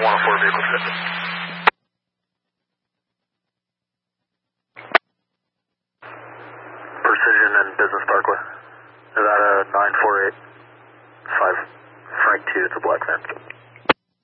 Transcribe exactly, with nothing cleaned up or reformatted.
one oh four vehicle set. Precision and Business Parkway. Nevada nine four eight five Frank two, it's a black van.